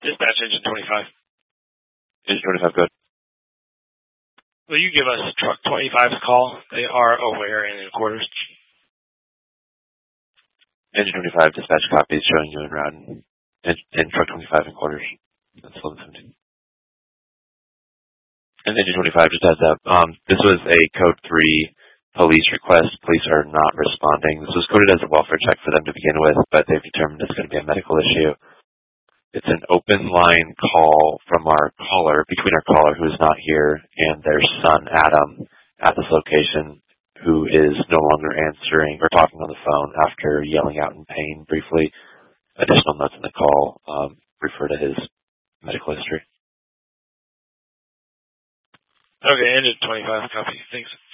Dispatch engine 25. Engine 25, good. Will you give us truck 25's call? They are aware and in quarters. Engine 25, dispatch copies showing you en route and truck 25 in quarters. That's 1117. And Engine 25, just heads up, this was a code 3 police request. Police are not responding. This was coded as a welfare check for them to begin with, but they've determined it's going to be a medical issue. It's an open line call from our caller, between our caller who is not here and their son, Adam, at this location, who is no longer answering or talking on the phone after yelling out in pain briefly. Additional notes in the call refer to his medical history. Okay, Engine 25, copy. Thanks.